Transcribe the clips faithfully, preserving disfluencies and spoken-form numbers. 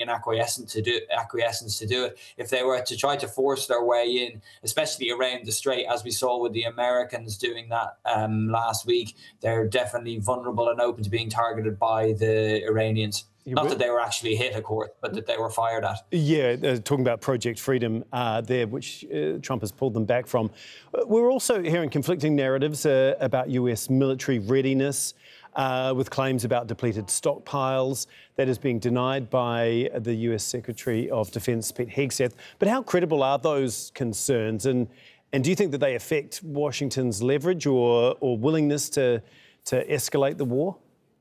acquiescence to do acquiescence to do it. If they were to try to force their way in, especially around the Strait, as we saw with the Americans doing that um, last week, they're definitely vulnerable and open to being targeted by the Iranians. You Not will. that they were actually hit, of course, but that they were fired at. Yeah, uh, talking about Project Freedom uh, there, which uh, Trump has pulled them back from. Uh, we're also hearing conflicting narratives uh, about U S military readiness, uh, with claims about depleted stockpiles. That is being denied by the U S Secretary of Defence, Pete Hegseth. But how credible are those concerns? And, and do you think that they affect Washington's leverage or, or willingness to, to escalate the war?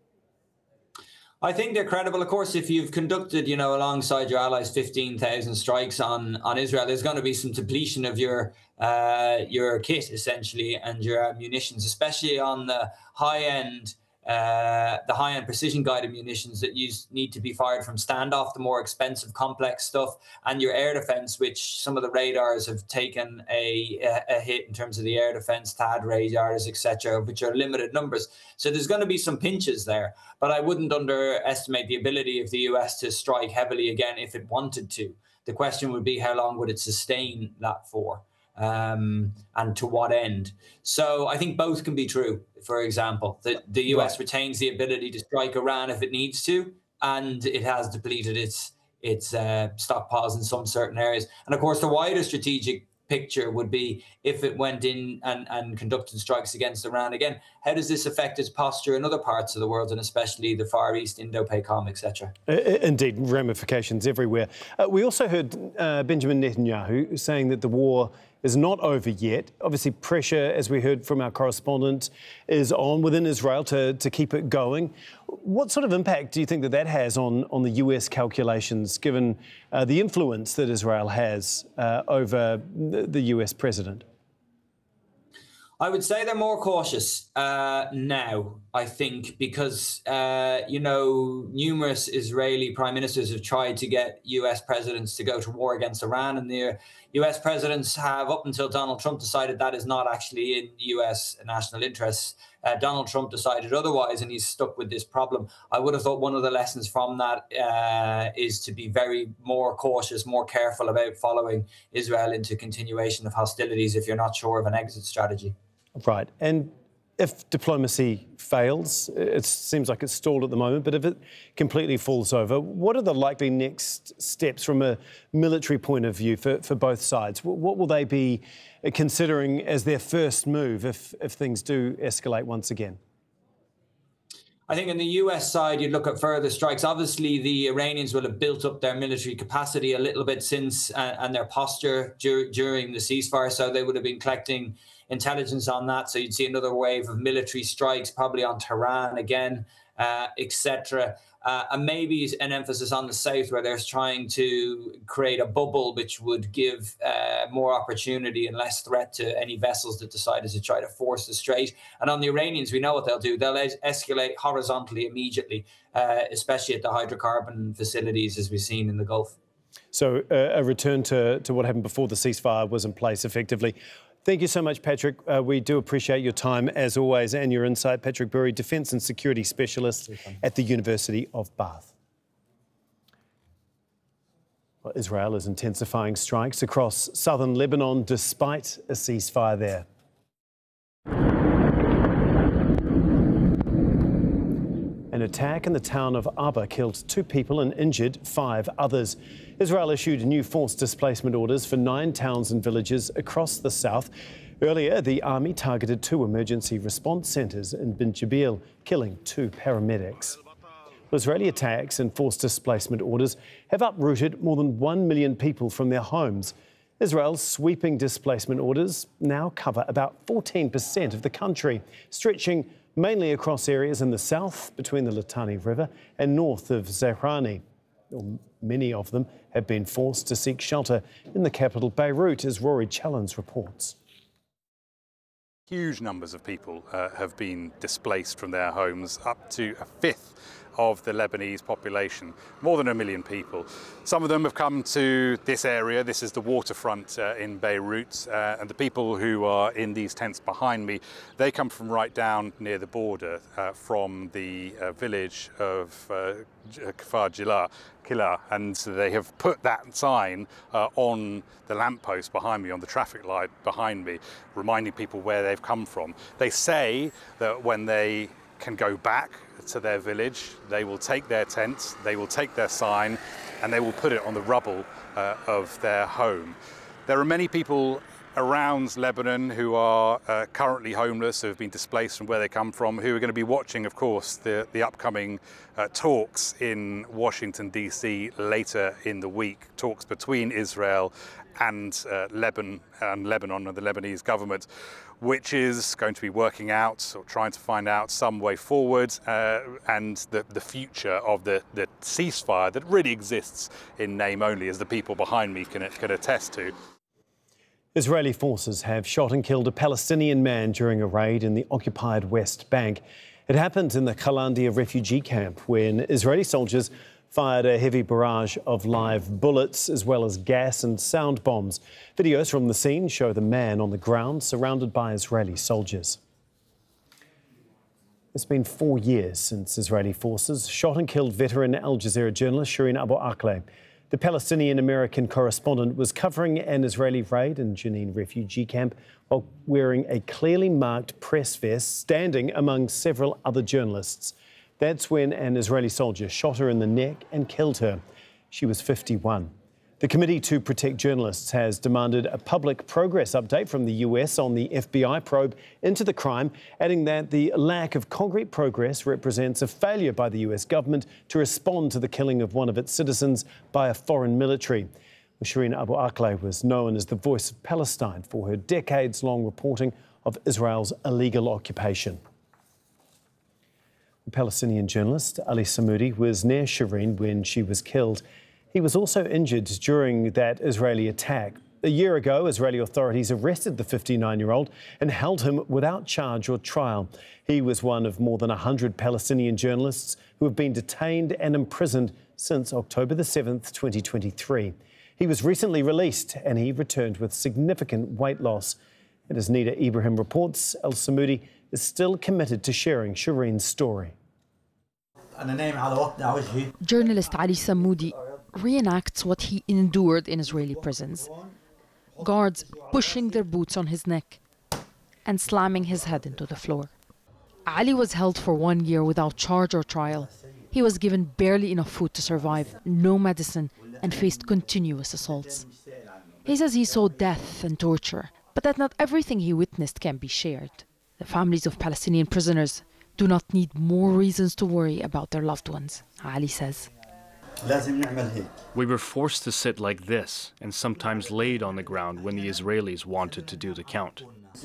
I think they're credible. Of course, if you've conducted, you know, alongside your allies, fifteen thousand strikes on, on Israel, there's going to be some depletion of your uh, your kit, essentially, and your munitions, especially on the high-end uh, the high-end precision-guided munitions that use, need to be fired from standoff, the more expensive, complex stuff, and your air defense, which some of the radars have taken a, a, a hit in terms of the air defense, T A D radars, et cetera, which are limited numbers. So there's going to be some pinches there, but I wouldn't underestimate the ability of the U S to strike heavily again if it wanted to. The question would be, how long would it sustain that for? Um, and to what end? So I think both can be true. For example, the, the U S right. retains the ability to strike Iran if it needs to, and it has depleted its its uh, stockpiles in some certain areas. And of course, the wider strategic picture would be if it went in and, and conducted strikes against Iran again, how does this affect its posture in other parts of the world, and especially the Far East, Indo-PACOM, et cetera? Indeed, ramifications everywhere. Uh, we also heard uh, Benjamin Netanyahu saying that the war is not over yet. Obviously, pressure, as we heard from our correspondent, is on within Israel to, to keep it going. What sort of impact do you think that that has on, on the U S calculations, given uh, the influence that Israel has uh, over the, the U S president? I would say they're more cautious uh, now, I think, because, uh, you know, numerous Israeli prime ministers have tried to get U S presidents to go to war against Iran, and the U S presidents have, up until Donald Trump, decided that is not actually in U S national interests. Uh, Donald Trump decided otherwise, and he's stuck with this problem. I would have thought one of the lessons from that uh, is to be very more cautious, more careful about following Israel into continuation of hostilities if you're not sure of an exit strategy. Right. And if diplomacy fails, it seems like it's stalled at the moment, but if it completely falls over, what are the likely next steps from a military point of view for, for both sides? What will they be considering as their first move if, if things do escalate once again? I think on the U S side, you'd look at further strikes. Obviously, the Iranians will have built up their military capacity a little bit since uh, and their posture dur during the ceasefire. So they would have been collecting intelligence on that. So you'd see another wave of military strikes, probably on Tehran again, uh, et cetera. Uh, and maybe an emphasis on the south, where they're trying to create a bubble which would give uh, more opportunity and less threat to any vessels that decided to try to force the strait. And on the Iranians, we know what they'll do. They'll es escalate horizontally immediately, uh, especially at the hydrocarbon facilities, as we've seen in the Gulf. So uh, a return to, to what happened before the ceasefire was in place, effectively. Thank you so much, Patrick. Uh, we do appreciate your time, as always, and your insight. Patrick Bury, Defence and Security Specialist at the University of Bath. Well, Israel is intensifying strikes across southern Lebanon despite a ceasefire there. An attack in the town of Abba killed two people and injured five others. Israel issued new forced displacement orders for nine towns and villages across the south. Earlier, the army targeted two emergency response centres in Bin Jabir, killing two paramedics. Israeli attacks and forced displacement orders have uprooted more than one million people from their homes. Israel's sweeping displacement orders now cover about fourteen percent of the country, stretching mainly across areas in the south between the Litani River and north of Zahrani. Many of them have been forced to seek shelter in the capital Beirut, as Rory Challens reports. Huge numbers of people uh, have been displaced from their homes, up to a fifth of the Lebanese population, more than a million people. Some of them have come to this area. This is the waterfront uh, in Beirut, uh, and the people who are in these tents behind me, they come from right down near the border, uh, from the uh, village of uh, Kfar Jila, Kila, and they have put that sign uh, on the lamppost behind me, on the traffic light behind me, reminding people where they've come from. They say that when they can go back to their village, they will take their tent, they will take their sign, and they will put it on the rubble uh, of their home. There are many people around Lebanon who are uh, currently homeless, who have been displaced from where they come from, who are going to be watching, of course, the, the upcoming uh, talks in Washington, D C later in the week, talks between Israel and uh, Lebanon, and Lebanon and the Lebanese government, which is going to be working out or trying to find out some way forward uh, and the, the future of the, the ceasefire that really exists in name only, as the people behind me can, can attest to. Israeli forces have shot and killed a Palestinian man during a raid in the occupied West Bank. It happened in the Qalandia refugee camp when Israeli soldiers fired a heavy barrage of live bullets as well as gas and sound bombs. Videos from the scene show the man on the ground surrounded by Israeli soldiers. It's been four years since Israeli forces shot and killed veteran Al Jazeera journalist Shireen Abu Akleh. The Palestinian-American correspondent was covering an Israeli raid in Jenin refugee camp while wearing a clearly marked press vest, standing among several other journalists. That's when an Israeli soldier shot her in the neck and killed her. She was fifty-one. The Committee to Protect Journalists has demanded a public progress update from the U S on the F B I probe into the crime, adding that the lack of concrete progress represents a failure by the U S government to respond to the killing of one of its citizens by a foreign military. Shireen Abu Akleh was known as the voice of Palestine for her decades-long reporting of Israel's illegal occupation. The Palestinian journalist Ali Samoudi was near Shireen when she was killed. He was also injured during that Israeli attack. A year ago, Israeli authorities arrested the fifty-nine-year-old and held him without charge or trial. He was one of more than one hundred Palestinian journalists who have been detained and imprisoned since October the seventh, twenty twenty-three. He was recently released and he returned with significant weight loss. And as Nida Ibrahim reports, Al Samoudi is still committed to sharing Shireen's story. Journalist Ali Samoudi reenacts what he endured in Israeli prisons. Guards pushing their boots on his neck and slamming his head into the floor. Ali was held for one year without charge or trial. He was given barely enough food to survive, no medicine, and faced continuous assaults. He says he saw death and torture, but that not everything he witnessed can be shared. The families of Palestinian prisoners do not need more reasons to worry about their loved ones, Ali says. We were forced to sit like this and sometimes laid on the ground when the Israelis wanted to do the count.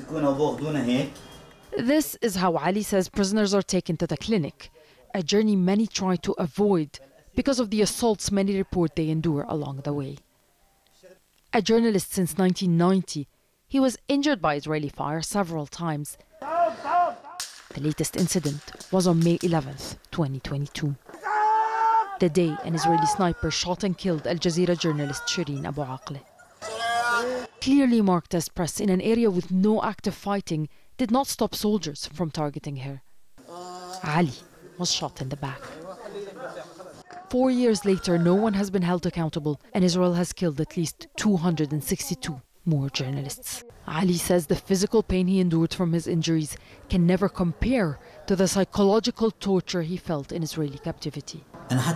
This is how Ali says prisoners are taken to the clinic, a journey many try to avoid because of the assaults many report they endure along the way. A journalist since nineteen ninety, he was injured by Israeli fire several times. The latest incident was on May eleventh, twenty twenty-two. The day an Israeli sniper shot and killed Al Jazeera journalist Shireen Abu Akleh. Clearly marked as press in an area with no active fighting did not stop soldiers from targeting her. Ali was shot in the back. Four years later, no one has been held accountable, and Israel has killed at least two hundred sixty-two more journalists. Ali says the physical pain he endured from his injuries can never compare to the psychological torture he felt in Israeli captivity.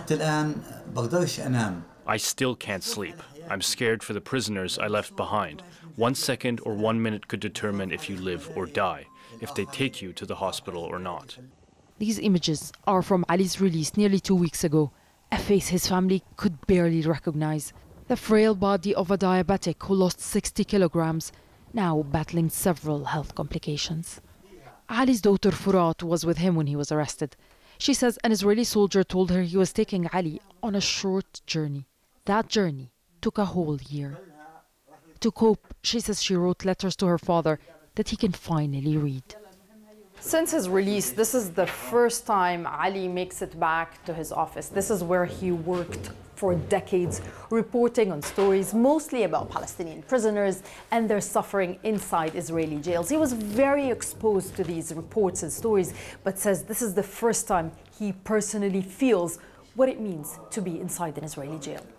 I still can't sleep. I'm scared for the prisoners I left behind. One second or one minute could determine if you live or die, if they take you to the hospital or not. These images are from Ali's release nearly two weeks ago, a face his family could barely recognize. The frail body of a diabetic who lost sixty kilograms, now battling several health complications. Ali's daughter Furat was with him when he was arrested. She says an Israeli soldier told her he was taking Ali on a short journey. That journey took a whole year. To cope, she says she wrote letters to her father that he can finally read. Since his release, this is the first time Ali makes it back to his office. This is where he worked for decades, reporting on stories mostly about Palestinian prisoners and their suffering inside Israeli jails. He was very exposed to these reports and stories, but says this is the first time he personally feels what it means to be inside an Israeli jail.